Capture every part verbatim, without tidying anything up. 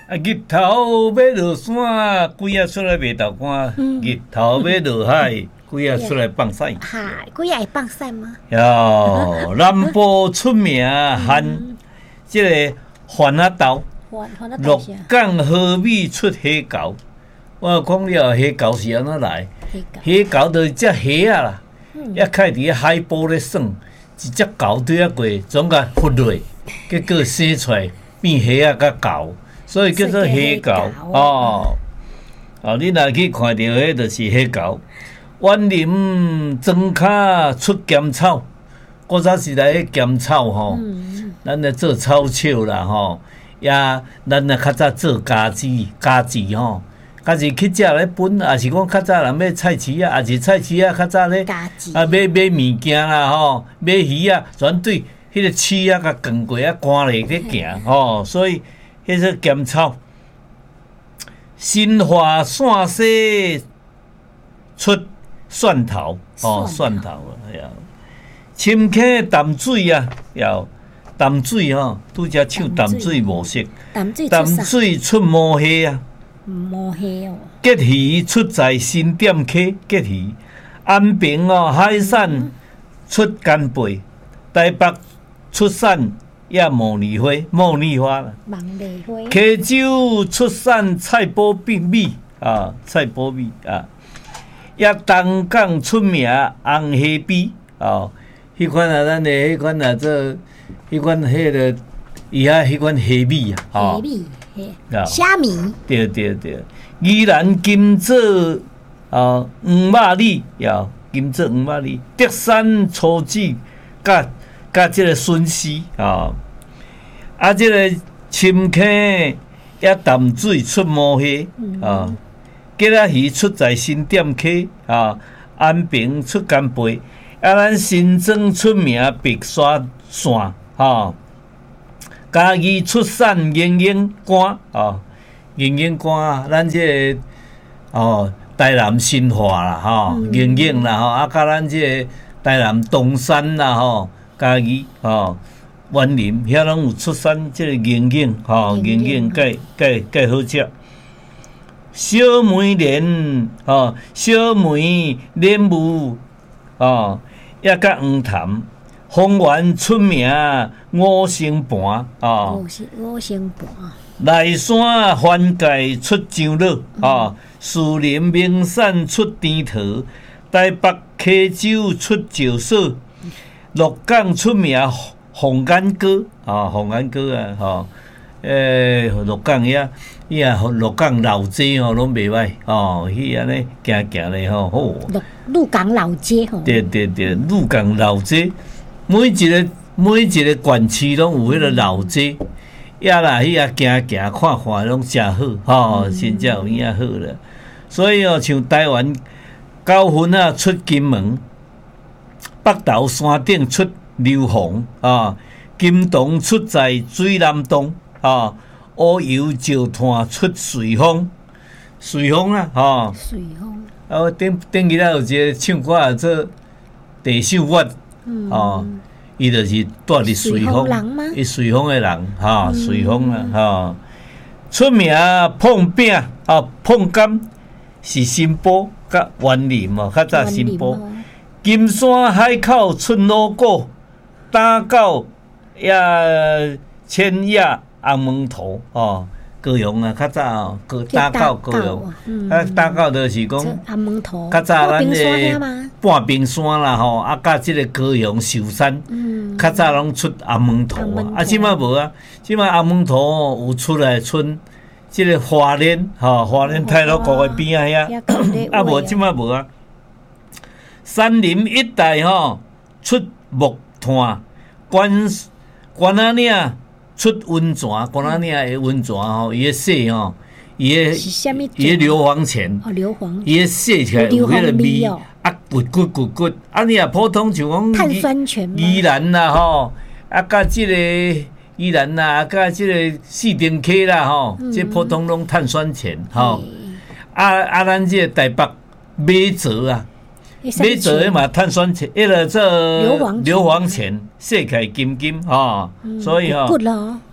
啊，日头要落山，鬼仔出来卖豆干；嗯、日头要落海，鬼仔出来放屎。 嗨，鬼仔会放屎吗？ 哟，南部出名含这个番仔豆，鹿港河米出虾饺。我讲了，虾饺是安怎来？虾饺就是只虾啊啦，一开伫海波咧耍，一只饺对啊过，总甲忽落，结果生出来变虾啊甲饺。所以叫做虾饺哦，哦，你若去看到迄，就是虾饺。湾林庄脚出咸草，古早时代迄咸草吼，嗯、咱咧做草笑啦吼，也咱咧较早做家子家子吼，家己去食咧本，也是讲较早人买菜市啊，也是菜市啊，较早咧啊买买物件啦吼，买鱼啊，全对迄个刺啊甲扛过啊赶咧咧行吼，所以。迄个咸草，新华陕西出蒜头哦，蒜头啊，呀，深溪淡水啊，要淡水吼，拄则唱淡水模式，淡水出毛虾啊， 毛虾哦， 鲫鱼出在新店溪，鲫鱼，安平哦海产出干贝，台北出产。也茉莉花，茉莉花啦。 茉莉花。 溪州出产菜脯米啊，菜脯米啊。也东港出名红虾米啊，迄款啊，咱的迄款啊，做迄款迄个伊遐迄款虾米啊， 虾米，虾米。 对对对，宜兰金座啊，黄马里呀，金座黄马里，德山粗子甲。甲即个笋丝啊，啊，即、这个深溪也淡水出毛虾啊，鲫仔鱼出在新店溪啊，安平出干贝，啊，咱新庄出名白沙线啊，嘉义出产银银干啊，银银干啊，咱即、个哦台南新化啦吼，银银啦吼，啊，甲咱即个台南东山啦吼。嘉义吼，湾林遐拢有出产即个银银吼，银银介介介好食。小梅莲吼，小梅莲雾吼，也甲黄潭，丰原出名五星盘吼， 五星盘。 内山番界出樟脑吼，树林名产出甜桃，台北溪州出石锁。鹿港出名红眼哥啊，红眼哥啊，吼，诶，鹿港遐，伊啊，鹿港老街吼，拢袂歹哦，迄安尼行行咧吼，好。 鹿鹿港老街吼。 对对对，鹿港老街，每一个每一个县市拢有迄个老街，也啦，迄啊行行看看拢真好，吼、哦，真正有影好啦。所以哦，像台湾九份啊出金门。北投山顶出硫磺啊，金洞出在水南洞啊，乌油石炭出瑞丰，瑞丰啊，吼， 瑞丰。 啊，顶顶日啊有一个唱歌啊做地秀发，哦，伊就是住伫瑞丰，伊瑞丰的人，哈，瑞丰啊，哈，出名碰饼啊，碰柑是新埔甲湾林哦，较早新埔。金山海口出老果，打到也千叶红门头哦，高雄啊，较早哦，打到高雄，啊，打到就是讲红门头， 较早咱的半冰山啦吼，啊，甲即个高雄寿山，较早拢出红门头啊，啊，即摆无啊，即摆红门头有出来春，即个花莲吼，花莲太鲁阁的边啊遐，啊无即摆无啊。山林一带吼出木炭，关关仔岭出温泉，关仔岭的温泉吼，伊个水吼，伊个伊个硫磺泉， 哦，硫磺， 伊个水起来有迄个味，啊，骨骨骨骨，啊，你啊普通像讲碳酸泉宜兰啦吼，啊，甲即个宜兰啦，啊，甲即个四重溪啦吼，即普通拢碳酸泉吼，啊啊，咱即个台北马泽啊。马泽迄嘛碳酸泉，迄个做硫磺泉，洗起来金金吼，所以吼，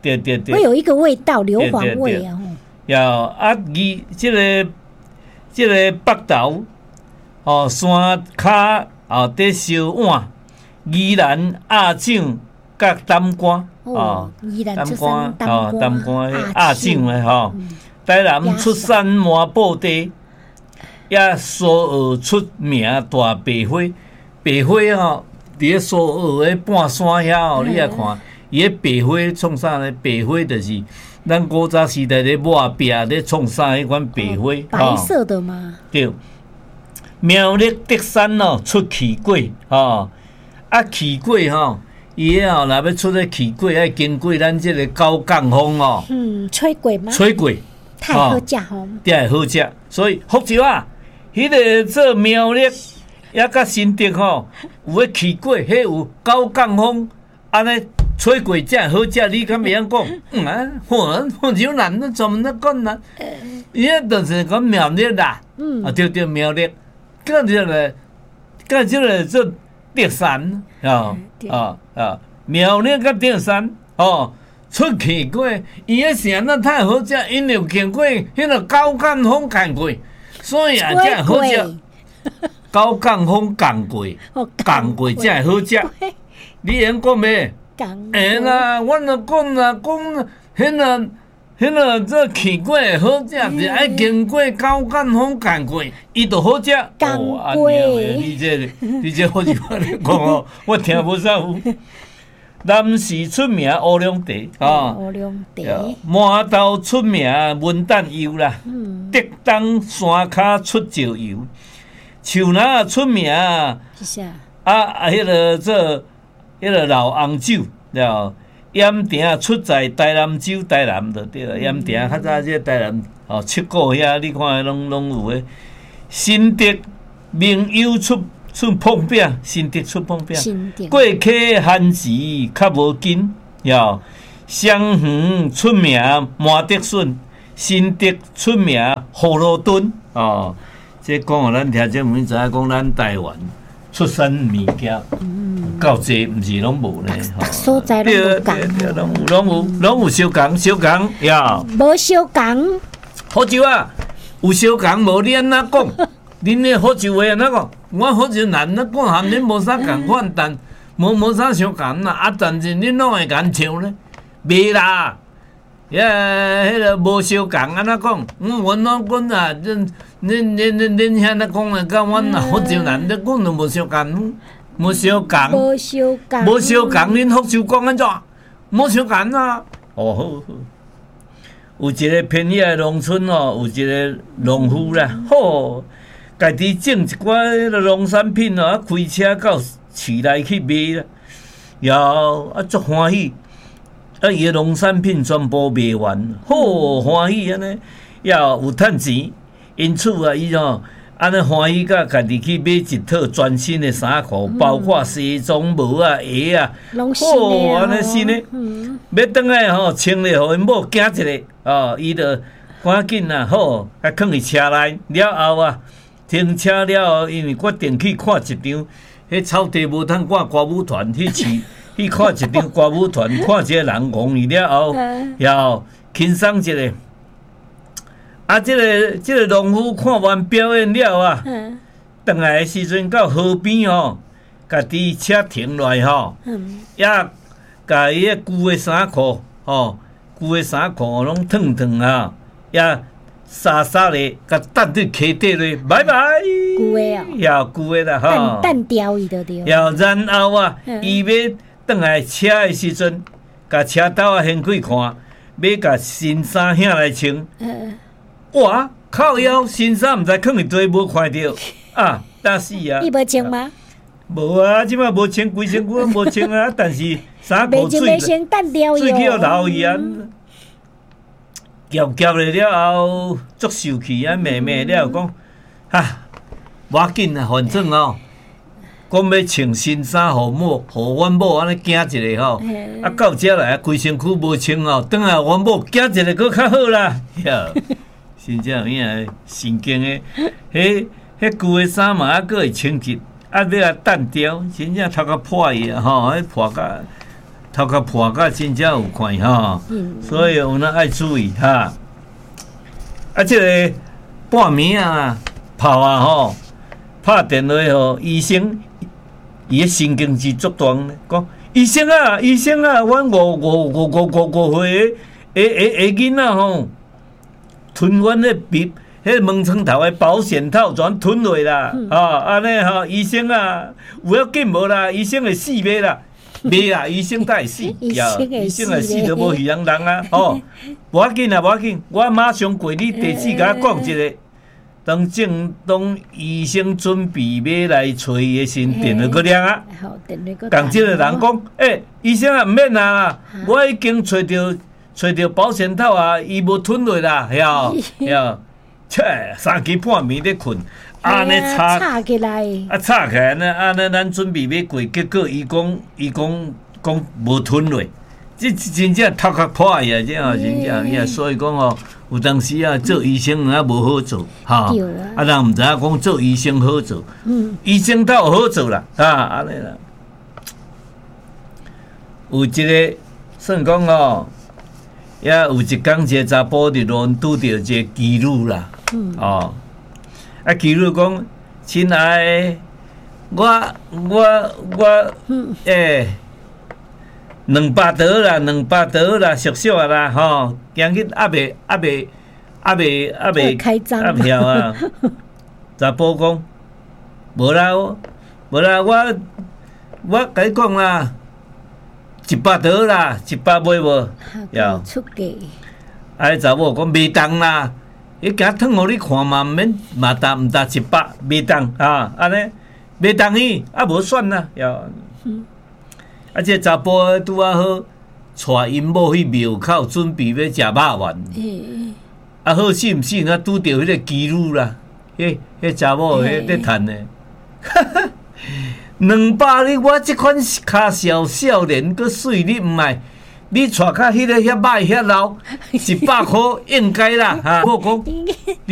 对对对， 会有一个味道，硫磺味啊。 要啊，伊即个即个北投哦，山骹后底烧碗，宜兰鸭掌甲淡瓜哦， 宜兰出山淡哦，淡瓜鸭掌诶吼。 嗯台南出产麻布袋，也苏澳出名大白花。白花吼，伫咧苏澳诶半山遐吼，你来看，伊迄白花创啥呢？白花就是咱古早时代咧抹壁咧创啥迄款白花， 白色的吗？ 对。苗栗德山哦，出奇果吼，啊奇果吼。伊个吼，若要出个奇果，爱经过咱即个高降风哦。 嗯，吹过吗？ 吹过， 太好食吼， 才会好食。所以福州啊，迄、那个做苗栗，也甲新竹吼，有个奇果，迄有高降风，安尼吹过才会好食。你敢袂晓讲？嗯啊，福福州人都专门咧讲啦。伊迄就是讲苗栗啦，嗯，啊对对苗栗，甲即个，甲即个做德山啊啊啊，苗栗甲德山哦。出奇果，伊个是安那太好食，因为有经过迄个高降风干过，所以啊才好食。高降风干过，干过才好食。你会讲袂？会啦，阮著讲啦，讲迄个迄个这奇果好食，是爱经过高降风干过，伊就好食。 干过， 你这你这好似我咧讲哦，我听无啥有。南市出名乌龙茶啊， 乌龙茶。 麻豆出名文旦油啦，德东山骹出石油，树林出名啊，啊，迄个做迄个老红酒了，盐埕出在台南州，台南就对了。盐埕较早这台南哦，七股遐你看拢拢有诶。新竹名优出。出碰饼，新竹出碰饼，过溪番薯较无紧，哟。双园出名麻竹笋，新竹出名葫芦墩，哦。这讲互咱听者们知影，讲咱台湾出产物件够济，毋是拢无呢。 所在拢有共， 拢有拢有拢有相共相共，哟。 无相共。 福州啊，有相共无？你安怎讲？恁咧福州话安怎讲？我福州人咧讲含恁无啥共款，但无无啥相共啦。啊，但是恁拢会共唱咧，袂啦。呀，迄个无相共安怎讲？我阮拢讲啊，恁恁恁恁恁遐咧讲诶，甲阮啊福州人咧讲都无相共，无相共， 无相共， 无相共。恁福州讲安怎？无相共啊！哦好好。有一个偏远诶农村哦，有一个农夫啦，吼。家己种一寡迄个农产品哦，啊开车到市内去卖啦，后啊足欢喜，啊伊个农产品全部卖完，好欢喜安尼，也有趁钱，因此啊伊哦安尼欢喜甲家己去买一套全新的衫裤，嗯、包括西装帽啊、鞋啊， 好安尼新的，嗯、要转来吼穿咧，互因某惊一个哦，伊就赶紧啊好，啊放伫车内了后啊。停车了后，因为决定去看一场，迄草地无通看歌舞团去去去看一场歌舞团，看这个人红伊了后，要轻松一下。啊，这个这个农夫看完表演了啊，回来的时阵到河边哦，家己车停落来吼，也甲伊个旧的衫裤吼，旧的衫裤拢烫烫啊，也。沙沙咧，甲等伫溪底咧，拜拜。 旧的哦， 要旧的啦吼。 等掉伊就对。 要然后啊，伊要转来车的时阵，甲车斗啊掀开看，要甲新衫领来穿。哇，靠腰新衫毋知放伫底无看到啊，打死啊！ 伊无穿吗？ 无啊，即摆无穿，规身躯无穿啊，但是衫裤水水去要流伊啊。夹夹了了后，足受气啊！骂骂了后讲，哈，无要紧啊，反正哦，讲要穿新衫，互某，互阮某安尼惊一下吼，啊到遮来啊，规身躯无穿哦，等下阮某惊一下佫较好啦，哟，真正有影神经诶，迄迄旧诶衫嘛，啊佫会清洁，啊要啊单调，真正头壳破去啊吼，迄破甲头壳破甲真正有看吼， 嗯所以有咱爱注意哈。啊，这个半暝啊泡啊吼，拍电话吼医生，伊个神经质作断咧，讲医生啊医生啊，阮五五五五五五岁个个个囡仔吼，吞阮迄鼻。迄门窗头的保险套全吞落啦，吼安尼吼，医生啊，有要紧无啦？医生会死袂啦？袂啦，医生才会死， 医生会死医生会死都无鱼人人啊，吼，无要紧啊，无要紧，我马上过你地址，甲我讲一个。当正当医生准备要来找伊的时，电话搁亮啊， 好，电话搁共即个人讲，诶，医生啊，毋免啊，我已经找着找着保险套啊，伊无吞落啦，晓晓。切，三更半暝咧困，安尼吵吵起来， 啊吵起来呢，安尼咱准备要过，结果伊讲伊讲讲无吞落，这真正头壳破呀，这哦真正呀，所以讲哦，有当时啊做医生啊无好做，哈，啊人毋知影讲做医生好做，嗯，医生倒有好做啦，啊安尼啦，有一个算讲哦。也有一工，一个查甫伫路拄着一个妓女啦，嗯、哦，啊妓女讲，亲爱的，我我我，诶，两百刀啦，两百刀啦，俗俗啊啦，吼，今日还袂还袂还袂还袂开张还票啊，查甫讲，无啦，无啦，我我甲你讲啦。一百刀啦，一百买无？ 要出价。 啊，查某讲袂当啦，伊惊脱互你看嘛，毋免嘛值毋值一百，袂当啊，安尼袂当伊，啊无选啦，要。嗯、啊，这查甫拄啊好，带因某去庙口，准备要食肉丸。嗯、啊，好死毋死，那拄着迄个妓女啦，迄迄查某迄咧趁的。两百你我即款骹小少年，佮水你毋爱，你带较迄个遐歹遐老，一百箍应该啦，哈，我讲。